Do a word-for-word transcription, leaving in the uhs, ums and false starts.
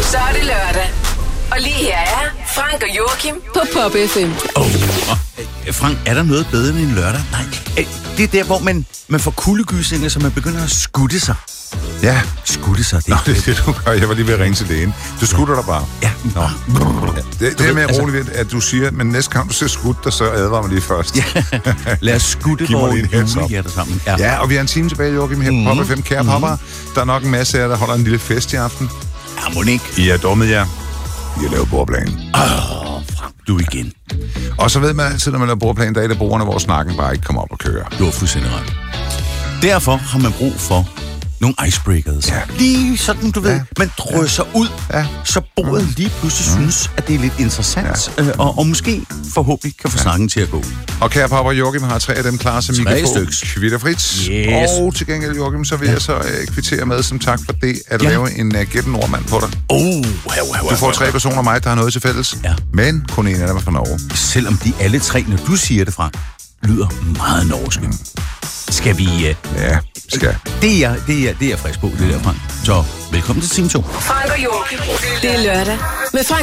Så er det lørdag. Og lige her er Frank og Joachim på Pop F M. Oh, oh, Frank, er der noget bedre end en lørdag? Nej, det er der, hvor man, man får kuldegysninger, så man begynder at skutte sig. Ja. Skutte sig, det Nå, det er det, du gør. Jeg var lige ved at ringe til lægen. Du skutter dig bare. Ja. Nå. Det, det er mere altså, roligt, at du siger, men næste gang du ser skudt dig, så advarer man lige først. Ja. Lad os skutte vores julehjerter sammen. Ja. ja, og vi har en time tilbage, Joachim, her på mm-hmm. Pop F M. Kære mm-hmm. popper, der er nok en masse af jer, der holder en lille fest i aften. Ja, Monique. I er dummet jer. I har lavet bordplan. Åh, oh, Frank, du igen. Og så ved man altid, når man laver bordplan, der er et af bordene, hvor snakken bare ikke kommer op og kører. Du har fuldstændig ret. Derfor har man brug for nogle icebreakers. Ja. Lige sådan, du ved, ja. man drøser ja. ud, ja. så bordet lige pludselig mm. synes, at det er lidt interessant, ja. øh, og, og måske forhåbentlig kan få ja. snakken til at gå. Og kære pappa Joachim har tre af dem klar, som I kan få kvitterfrit. Yes. Og til gengæld, Joachim, så vil ja. jeg så uh, kvittere med som tak for det, at ja. lave en uh, gætten nordmand på dig. Oh, wow, wow, du får tre personer af mig, der har noget til fælles, ja. men kun en af dem er fra Norge. Selvom de alle tre, når du siger det, Frank, lyder meget norske. Mm. Skal vi... Uh... Ja, skal. Det er, det er, det er frisk på, det der, Frank. Så velkommen til time to. Frank og Joachim. Det er lørdag med Frank.